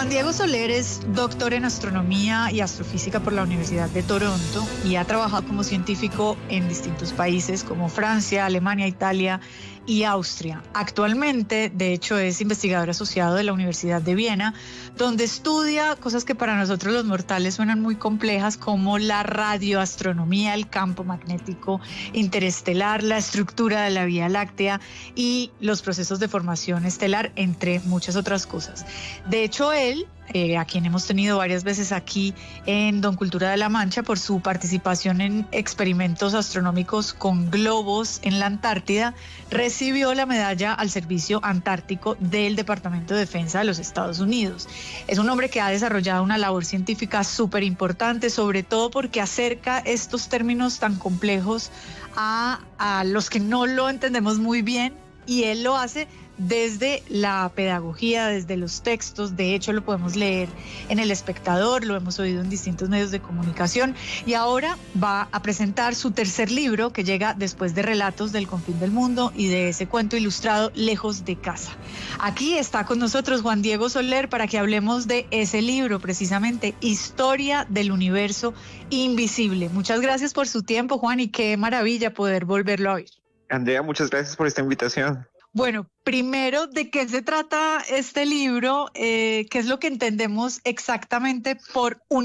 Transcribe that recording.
Juan Diego Soler es doctor en astronomía y astrofísica por la Universidad de Toronto y ha trabajado como científico en distintos países como Francia, Alemania, Italia y Austria. Actualmente, de hecho, es investigador asociado de la Universidad de Viena, donde estudia cosas que para nosotros los mortales suenan muy complejas, como la radioastronomía, el campo magnético interestelar, la estructura de la Vía Láctea y los procesos de formación estelar, entre muchas otras cosas. De hecho, él, a quien hemos tenido varias veces aquí en Don Cultura de la Mancha por su participación en experimentos astronómicos con globos en la Antártida, recibió la medalla al servicio antártico del Departamento de Defensa de los Estados Unidos. Es un hombre que ha desarrollado una labor científica súper importante, sobre todo porque acerca estos términos tan complejos a los que no lo entendemos muy bien, y él lo hace desde la pedagogía, desde los textos. De hecho, lo podemos leer en El Espectador, lo hemos oído en distintos medios de comunicación, y ahora va a presentar su tercer libro, que llega después de Relatos del Confín del Mundo y de ese cuento ilustrado Lejos de Casa. Aquí está con nosotros Juan Diego Soler para que hablemos de ese libro, precisamente, Historia del Universo Invisible. Muchas gracias por su tiempo, Juan, y qué maravilla poder volverlo a oír. Andrea, muchas gracias por esta invitación. Bueno, primero, ¿de qué se trata este libro? ¿Qué es lo que entendemos exactamente por